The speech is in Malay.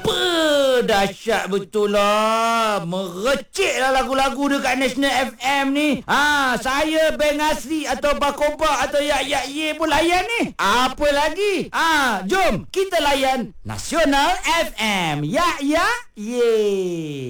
Dahsyat betul lah. Merecik lah lagu-lagu dekat National FM ni. Saya Beng Asri atau Bakoba atau Yak Ye pun layan ni. Apa lagi? Jom kita layan Nasional FM. Yak Ye.